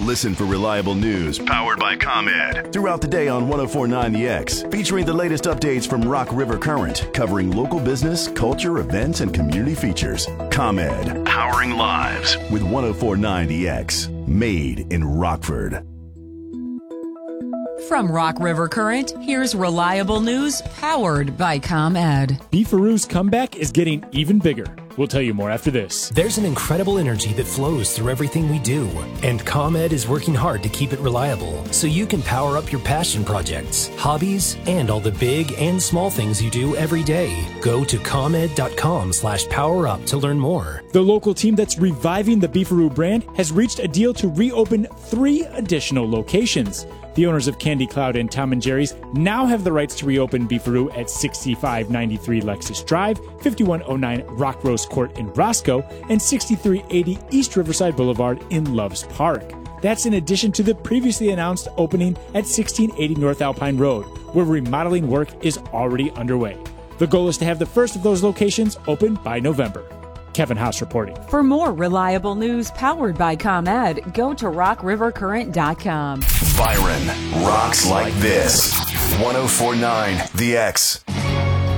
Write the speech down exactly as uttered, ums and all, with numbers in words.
Listen for reliable news powered by ComEd throughout the day on one oh four point nine The X, featuring the latest updates from Rock River Current, covering local business, culture, events, and community features. ComEd, powering lives with one oh four point nine The X, made in Rockford. From Rock River Current, here's reliable news powered by ComEd. Beefaroo's comeback is getting even bigger. We'll tell you more after this. There's an incredible energy that flows through everything we do, and ComEd is working hard to keep it reliable so you can power up your passion projects, hobbies, and all the big and small things you do every day. Go to ComEd.com slash power up to learn more. The local team that's reviving the Beefaroo brand has reached a deal to reopen three additional locations. The owners of Candy Cloud and Tom and Jerry's now have the rights to reopen Beefaroo at sixty-five ninety-three Lexus Drive, fifty-one oh nine Rock Rose Court in Roscoe, and sixty-three eighty East Riverside Boulevard in Loves Park. That's in addition to the previously announced opening at sixteen eighty North Alpine Road, where remodeling work is already underway. The goal is to have the first of those locations open by November. Kevin Haas reporting. For more reliable news powered by ComEd, go to rock river current dot com. Byron rocks like this. one oh four point nine The X.